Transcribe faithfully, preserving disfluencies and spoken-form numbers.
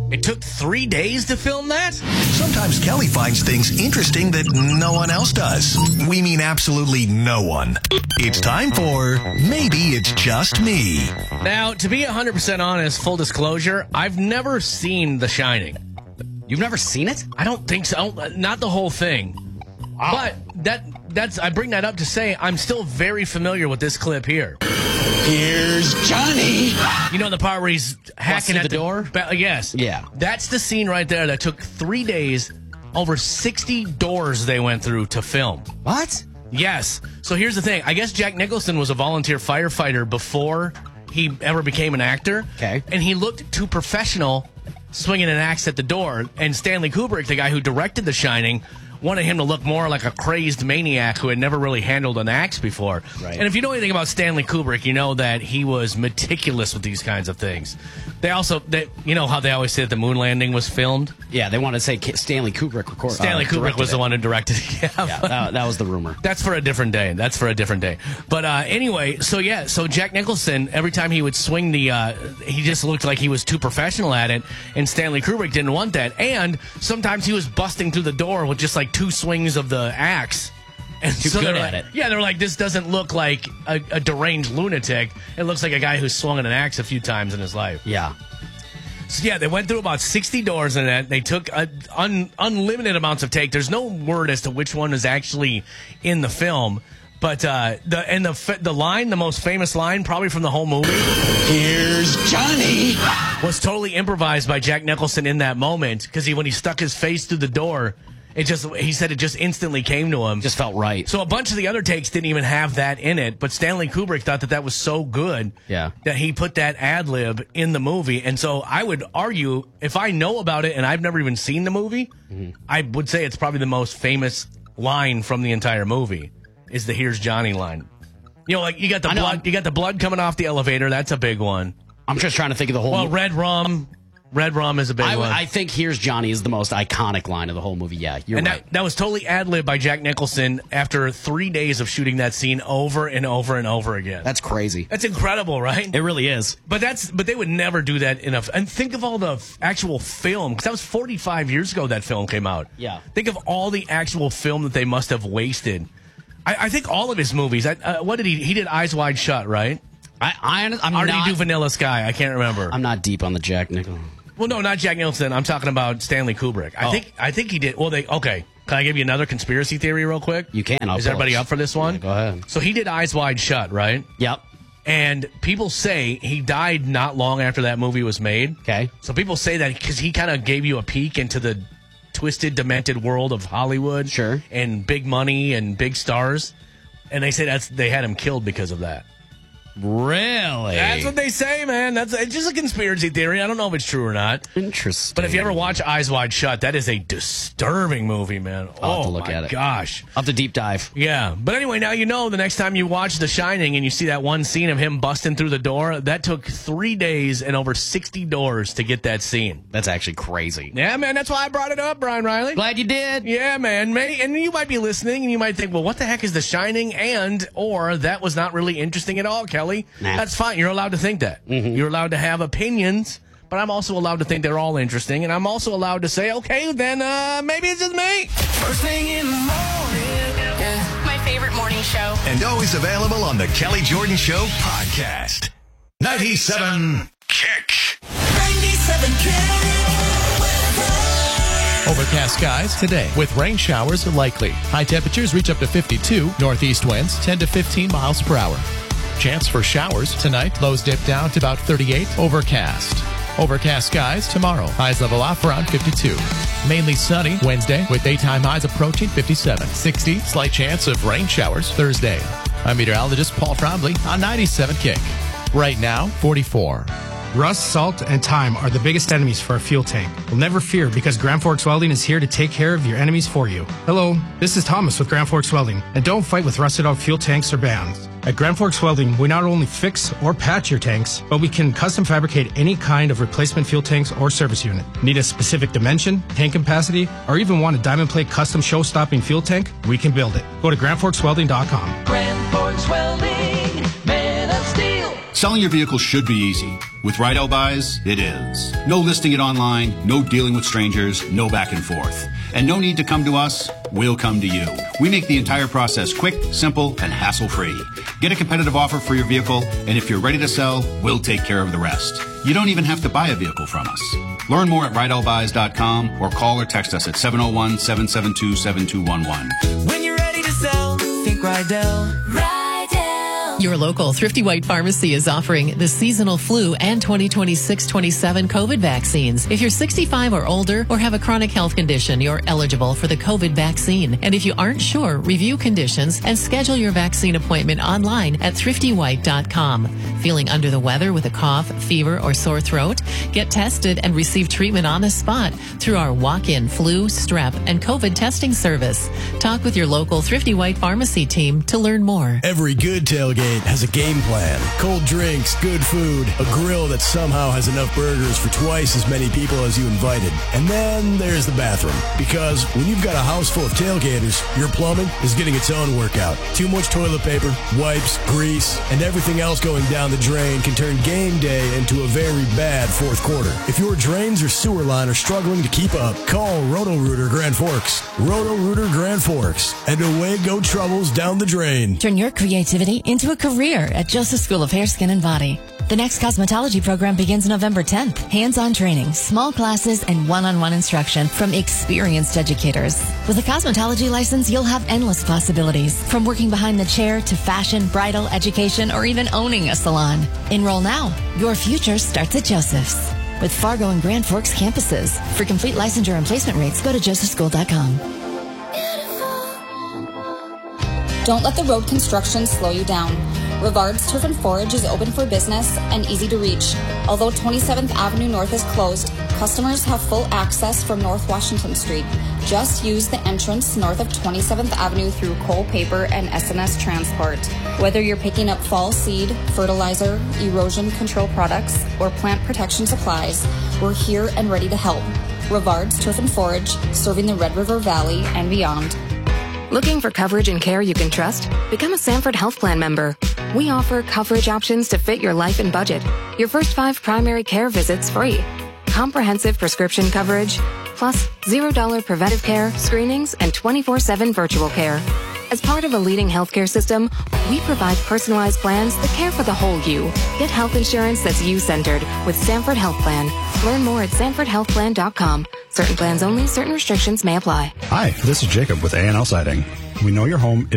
It took three days to film that? Sometimes Kelly finds things interesting that no one else does. We mean absolutely no one. It's time for Maybe It's Just Me. Now, to be one hundred percent honest, full disclosure, I've never seen The Shining. You've never seen it? I don't think so. Not the whole thing. Wow. But that that's I bring that up to say I'm still very familiar with this clip here. Here's Johnny. You know the part where he's hacking Busting at the, the door? Ba- yes. Yeah. That's the scene right there that took three days, over sixty doors they went through to film. What? Yes. So here's the thing. I guess Jack Nicholson was a volunteer firefighter before he ever became an actor. Okay. And he looked too professional swinging an axe at the door. And Stanley Kubrick, the guy who directed The Shining, wanted him to look more like a crazed maniac who had never really handled an axe before. Right. And if you know anything about Stanley Kubrick, you know that he was meticulous with these kinds of things. They also, they, you know how they always say that the moon landing was filmed? Yeah, they want to say Stanley Kubrick recorded. Stanley uh, Kubrick was it. the one who directed it. Yeah, Yeah, that, that was the rumor. That's for a different day. That's for a different day. But uh, anyway, so yeah, so Jack Nicholson, every time he would swing the, uh, he just looked like he was too professional at it, and Stanley Kubrick didn't want that. And sometimes he was busting through the door with just like two swings of the axe. And Too so good they're at like, it. Yeah, they're like, this doesn't look like a, a deranged lunatic. It looks like a guy who's swung an axe a few times in his life. Yeah. So yeah, they went through about sixty doors in that. They took uh, un, unlimited amounts of take. There's no word as to which one is actually in the film, but uh, the and the the line, the most famous line, probably from the whole movie, Here's Johnny. was totally improvised by Jack Nicholson in that moment because he when he stuck his face through the door, it just he said it just instantly came to him. Just felt right. So a bunch of the other takes didn't even have that in it, but Stanley Kubrick thought that that was so good Yeah. that he put that ad lib in the movie. And so I would argue, if I know about it and I've never even seen the movie, mm-hmm. I would say it's probably the most famous line from the entire movie is the "Here's Johnny" line. You know, like you got the I know, blood, I'm- you got the blood coming off the elevator. That's a big one. I'm just trying to think of the whole Well, movie. red rum, red rum is a big I, one. I think Here's Johnny is the most iconic line of the whole movie. Yeah, you're And right. that, that was totally ad-libbed by Jack Nicholson after three days of shooting that scene over and over and over again. That's crazy. That's incredible, right? It really is. But that's but they would never do that in a. And think of all the f- actual film, because that was forty-five years ago that film came out. Yeah. Think of all the actual film that they must have wasted. I, I think all of his movies. I, uh, what did he? He did Eyes Wide Shut, right? I, I, I'm Or did not. he do Vanilla Sky? I can't remember. I'm not deep on the Jack Nicholson. Well, no, not Jack Nicholson. I'm talking about Stanley Kubrick. I Oh. think I think he did. Well, they okay. Can I give you another conspiracy theory real quick? You can. I'll Is pull everybody it. up for this one? Yeah, go ahead. So he did Eyes Wide Shut, right? Yep. And people say he died not long after that movie was made. Okay. So people say that because he kind of gave you a peek into the twisted, demented world of Hollywood. Sure. And big money and big stars. And they say that's they had him killed because of that. Really? That's what they say, man. That's it's just a conspiracy theory. I don't know if it's true or not. Interesting. But if you ever watch Eyes Wide Shut, that is a disturbing movie, man. I'll have oh to look my at it. gosh. I'll have to deep dive. Yeah. But anyway, now you know the next time you watch The Shining and you see that one scene of him busting through the door, that took three days and over sixty doors to get that scene. That's actually crazy. Yeah, man. That's why I brought it up, Brian Riley. Glad you did. Yeah, man. May, and you might be listening and you might think, well, what the heck is The Shining? And, or that was not really interesting at all, Kelly. Nah. That's fine. You're allowed to think that. Mm-hmm. You're allowed to have opinions, but I'm also allowed to think they're all interesting. And I'm also allowed to say, okay, then uh, maybe it's just me. First thing in the morning. Yeah. My favorite morning show. And always available on the Kelly Jordan Show podcast. ninety-seven Kick. ninety-seven Kick. Overcast skies today with rain showers likely. High temperatures reach up to fifty-two. Northeast winds ten to fifteen miles per hour. Chance for showers tonight. Lows dip down to about thirty-eight. Overcast. Overcast skies tomorrow. Highs level off around fifty-two. Mainly sunny Wednesday with daytime highs approaching fifty-seven. sixty. Slight chance of rain showers Thursday. I'm meteorologist Paul Trombley on ninety-seven Kick. Right now, forty-four. Rust, salt, and time are the biggest enemies for a fuel tank. Well, never fear, because Grand Forks Welding is here to take care of your enemies for you. Hello, this is Thomas with Grand Forks Welding, and don't fight with rusted out fuel tanks or bands. At Grand Forks Welding, we not only fix or patch your tanks, but we can custom fabricate any kind of replacement fuel tanks or service unit. Need a specific dimension, tank capacity, or even want a diamond plate custom show-stopping fuel tank? We can build it. Go to grand forks welding dot com. Grand Forks Welding, man of steel. Selling your vehicle should be easy. With Rydell Buys, it is. No listing it online, no dealing with strangers, no back and forth. And no need to come to us, we'll come to you. We make the entire process quick, simple, and hassle-free. Get a competitive offer for your vehicle, and if you're ready to sell, we'll take care of the rest. You don't even have to buy a vehicle from us. Learn more at rydell buys dot com or call or text us at seven oh one, seven seven two, seven two one one. When you're ready to sell, think Rydell. Rydell. Your local Thrifty White Pharmacy is offering the seasonal flu and twenty twenty-six twenty-seven COVID vaccines. If you're sixty-five or older or have a chronic health condition, you're eligible for the COVID vaccine. And if you aren't sure, review conditions and schedule your vaccine appointment online at thrifty white dot com. Feeling under the weather with a cough, fever, or sore throat? Get tested and receive treatment on the spot through our walk-in flu, strep, and COVID testing service. Talk with your local Thrifty White Pharmacy team to learn more. Every good tailgate has a game plan. Cold drinks, good food, a grill that somehow has enough burgers for twice as many people as you invited. And then there's the bathroom. Because when you've got a house full of tailgaters, your plumbing is getting its own workout. Too much toilet paper, wipes, grease, and everything else going down the drain can turn game day into a very bad fourth quarter. If your drains or sewer line are struggling to keep up, call Roto-Rooter Grand Forks. Roto-Rooter Grand Forks. And away go troubles down the drain. Turn your creativity into a career at Joseph School of Hair, Skin, and Body. The next cosmetology program begins November tenth. Hands-on training, small classes, and one-on-one instruction from experienced educators. With a cosmetology license, you'll have endless possibilities, from working behind the chair to fashion, bridal, education, or even owning a salon. Enroll now. Your future starts at Joseph's. With Fargo and Grand Forks campuses. For complete licensure and placement rates, go to joseph school dot com. Don't let the road construction slow you down. Rivard's Turf and Forage is open for business and easy to reach. Although twenty-seventh Avenue North is closed, customers have full access from North Washington Street. Just use the entrance north of twenty-seventh Avenue through Cole Paper and S N S Transport. Whether you're picking up fall seed, fertilizer, erosion control products, or plant protection supplies, we're here and ready to help. Rivard's Turf and Forage, serving the Red River Valley and beyond. Looking for coverage and care you can trust? Become a Sanford Health Plan member. We offer coverage options to fit your life and budget. Your first five primary care visits free. Comprehensive prescription coverage, plus zero dollar preventive care, screenings, and twenty-four seven virtual care. As part of a leading healthcare system, we provide personalized plans that care for the whole you. Get health insurance that's you-centered with Sanford Health Plan. Learn more at sanford health plan dot com. Certain plans only, certain restrictions may apply. Hi, this is Jacob with A and L Siding. We know your home